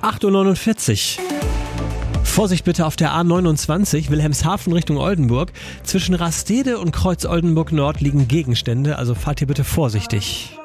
8:49 Uhr. Vorsicht bitte auf der A29, Wilhelmshaven Richtung Oldenburg. Zwischen Rastede und Kreuz Oldenburg Nord liegen Gegenstände, also fahrt hier bitte vorsichtig.